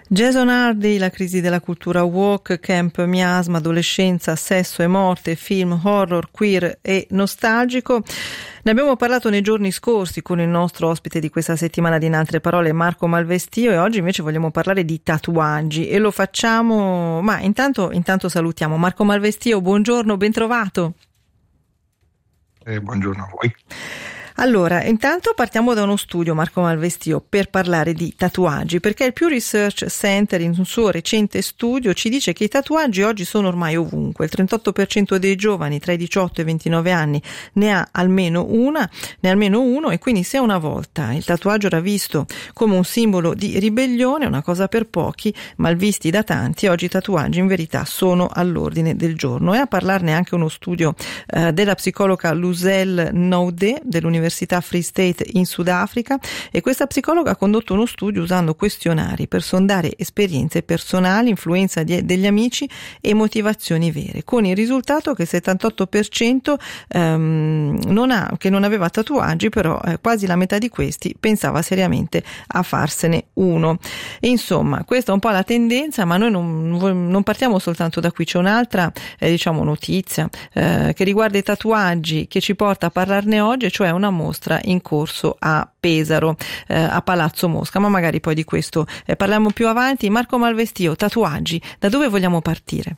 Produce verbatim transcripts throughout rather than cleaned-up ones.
Jason Hardy, la crisi della cultura woke, camp, miasma, adolescenza, sesso e morte, film horror, queer e nostalgico. Ne abbiamo parlato nei giorni scorsi con il nostro ospite di questa settimana di In Altre Parole, Marco Malvestio, e oggi invece vogliamo parlare di tatuaggi e lo facciamo, ma intanto, intanto salutiamo Marco Malvestio, buongiorno, ben trovato. Eh, buongiorno a voi. Allora, intanto partiamo da uno studio, Marco Malvestio, per parlare di tatuaggi, perché il Pew Research Center in un suo recente studio ci dice che i tatuaggi oggi sono ormai ovunque. Il trentotto per cento dei giovani tra i diciotto e i ventinove anni ne ha almeno una, ne ha almeno uno, e quindi se una volta il tatuaggio era visto come un simbolo di ribellione, una cosa per pochi, malvisti da tanti, oggi i tatuaggi in verità sono all'ordine del giorno. E a parlarne anche uno studio eh, della psicologa Luzel Noude dell'Università Università Free State in Sudafrica, e questa psicologa ha condotto uno studio usando questionari per sondare esperienze personali, influenza di, degli amici e motivazioni vere, con il risultato che il settantotto per cento ehm, non ha, che non aveva tatuaggi, però eh, quasi la metà di questi pensava seriamente a farsene uno. E insomma, questa è un po' la tendenza, ma noi non, non partiamo soltanto da qui, c'è un'altra eh, diciamo notizia eh, che riguarda i tatuaggi che ci porta a parlarne oggi, cioè una mostra in corso a Pesaro, eh, a Palazzo Mosca, ma magari poi di questo eh, parliamo più avanti. Marco Malvestio, tatuaggi, da dove vogliamo partire?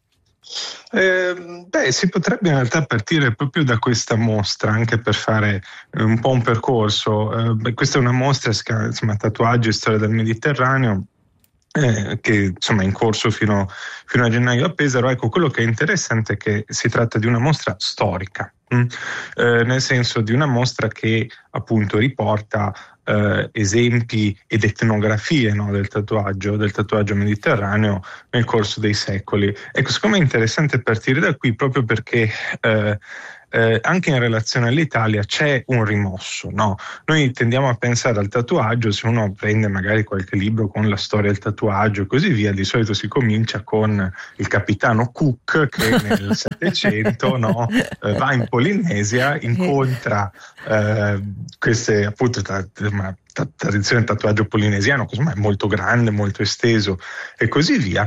Eh, beh, si potrebbe in realtà partire proprio da questa mostra, anche per fare eh, un po' un percorso. Eh, beh, questa è una mostra, insomma, tatuaggi e storia del Mediterraneo, Eh, che insomma è in corso fino, fino a gennaio a Pesaro. Ecco, quello che è interessante è che si tratta di una mostra storica, mh? Eh, nel senso di una mostra che appunto riporta eh, esempi ed etnografie, no, del tatuaggio, del tatuaggio mediterraneo nel corso dei secoli. Ecco, secondo me è interessante partire da qui proprio perché eh, Eh, anche in relazione all'Italia c'è un rimosso, no? Noi tendiamo a pensare al tatuaggio, se uno prende magari qualche libro con la storia del tatuaggio e così via, di solito si comincia con il capitano Cook che nel Settecento no, eh, va in Polinesia, incontra eh, queste appunto tra, tra, tra, tradizione del tatuaggio polinesiano, che insomma è molto grande, molto esteso e così via.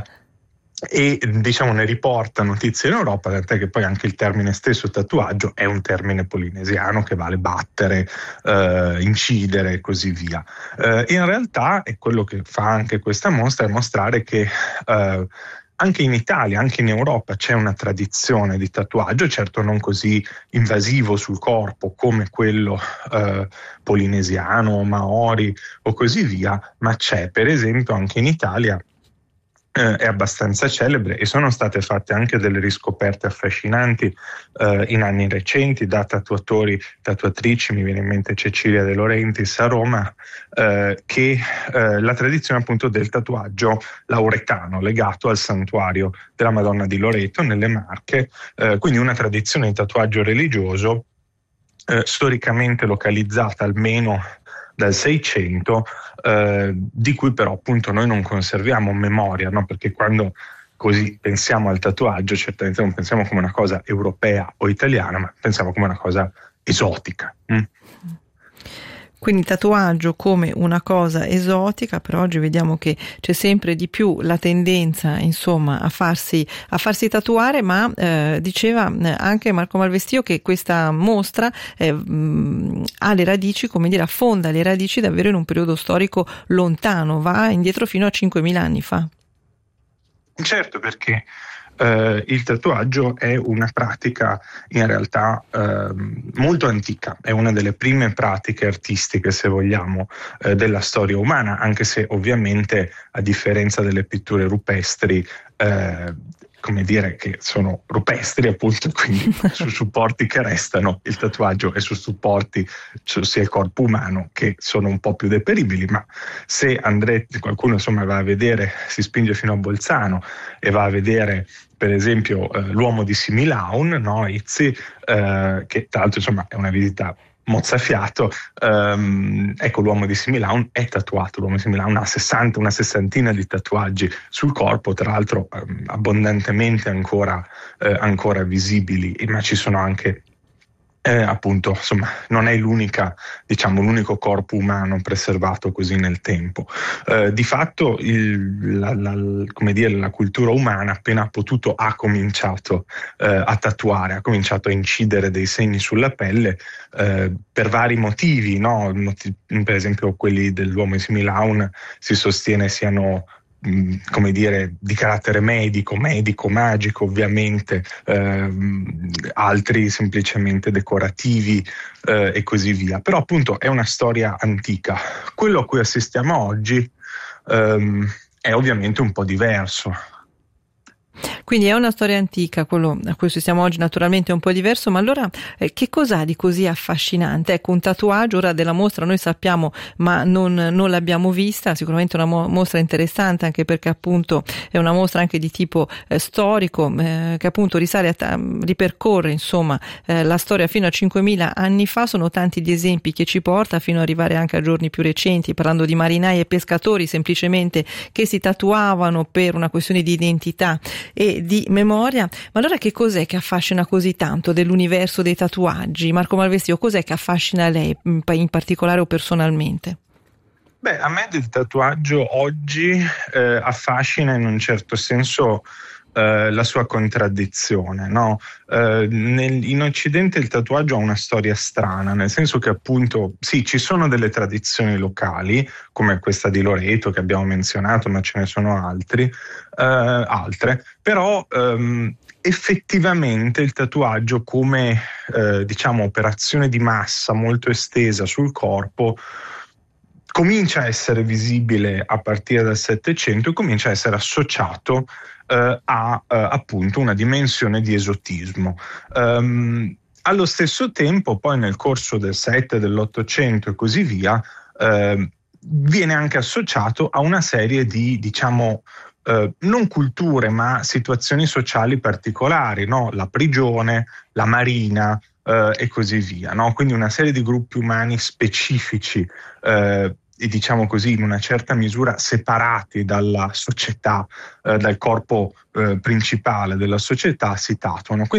E diciamo ne riporta notizie in Europa, tant'è che poi anche il termine stesso tatuaggio è un termine polinesiano che vale battere, eh, incidere e così via. Eh, in realtà è quello che fa anche questa mostra, è mostrare che eh, anche in Italia, anche in Europa c'è una tradizione di tatuaggio, certo non così invasivo sul corpo come quello eh, polinesiano, maori o così via, ma c'è per esempio anche in Italia. Eh, è abbastanza celebre e sono state fatte anche delle riscoperte affascinanti eh, in anni recenti da tatuatori, tatuatrici, mi viene in mente Cecilia De Laurentiis a Roma, eh, che eh, la tradizione appunto del tatuaggio lauretano legato al santuario della Madonna di Loreto nelle Marche, eh, quindi una tradizione di tatuaggio religioso eh, storicamente localizzata almeno dal Seicento, eh, di cui però appunto noi non conserviamo memoria, no? Perché quando così pensiamo al tatuaggio certamente non pensiamo come una cosa europea o italiana, ma pensiamo come una cosa esotica. Mm? Quindi tatuaggio come una cosa esotica, però oggi vediamo che c'è sempre di più la tendenza, insomma, a farsi, a farsi tatuare, ma eh, diceva anche Marco Malvestio che questa mostra eh, mh, ha le radici, come dire, affonda le radici davvero in un periodo storico lontano, va indietro fino a cinquemila anni fa. Certo, perché Uh, il tatuaggio è una pratica in realtà uh, molto antica, è una delle prime pratiche artistiche, se vogliamo, uh, della storia umana, anche se ovviamente a differenza delle pitture rupestri, uh, come dire, che sono rupestri appunto, quindi su supporti che restano, il tatuaggio è su supporti cioè sia il corpo umano che sono un po' più deperibili, ma se andrete, qualcuno insomma va a vedere, si spinge fino a Bolzano e va a vedere per esempio eh, l'uomo di Similaun, no, Izzi, eh, che tra l'altro insomma è una visita mozzafiato, ehm, ecco l'uomo di Similaun è tatuato, l'uomo di Similaun ha sessanta, una sessantina di tatuaggi sul corpo, tra l'altro ehm, abbondantemente ancora, eh, ancora visibili, ma ci sono anche Eh, appunto, insomma, non è l'unica, diciamo, l'unico corpo umano preservato così nel tempo. Eh, di fatto, il, la, la, come dire, la cultura umana, appena ha potuto, ha cominciato eh, a tatuare, ha cominciato a incidere dei segni sulla pelle eh, per vari motivi, no? Motiv- per esempio, quelli dell'Homo similaun si sostiene siano, come dire, di carattere medico, medico, magico ovviamente, ehm, altri semplicemente decorativi eh, e così via. Però appunto è una storia antica. Quello a cui assistiamo oggi ehm, è ovviamente un po' diverso. Quindi è una storia antica, quello a cui siamo oggi naturalmente è un po' diverso, ma allora eh, che cos'ha di così affascinante? Ecco, un tatuaggio, ora della mostra noi sappiamo, ma non, non l'abbiamo vista, sicuramente una mo- mostra interessante, anche perché appunto è una mostra anche di tipo eh, storico, eh, che appunto risale a ta- ripercorre insomma eh, la storia fino a cinquemila anni fa. Sono tanti gli esempi che ci porta fino ad arrivare anche a giorni più recenti, parlando di marinai e pescatori semplicemente che si tatuavano per una questione di identità e di memoria. Ma allora che cos'è che affascina così tanto dell'universo dei tatuaggi? Marco Malvestio, cos'è che affascina lei in particolare o personalmente? Beh, a me del tatuaggio oggi eh, affascina in un certo senso eh, la sua contraddizione, no? Eh, nel, in Occidente il tatuaggio ha una storia strana, nel senso che appunto sì, ci sono delle tradizioni locali, come questa di Loreto che abbiamo menzionato, ma ce ne sono altri, eh, altre, però ehm, effettivamente il tatuaggio come eh, diciamo operazione di massa molto estesa sul corpo comincia a essere visibile a partire dal Settecento e comincia a essere associato eh, a eh, appunto una dimensione di esotismo. Um, allo stesso tempo, poi nel corso del Sette, dell'Ottocento e così via, eh, viene anche associato a una serie di, diciamo, eh, non culture, ma situazioni sociali particolari, no? La prigione, la marina, Uh, e così via, no? Quindi una serie di gruppi umani specifici uh, e diciamo così in una certa misura separati dalla società, uh, dal corpo uh, principale della società si tatuano. Quindi